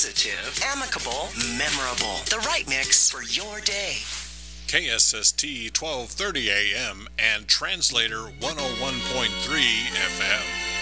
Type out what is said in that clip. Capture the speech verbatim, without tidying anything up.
positive, amicable, memorable. The right mix for your day. K S S T twelve thirty A M and Translator one oh one point three F M.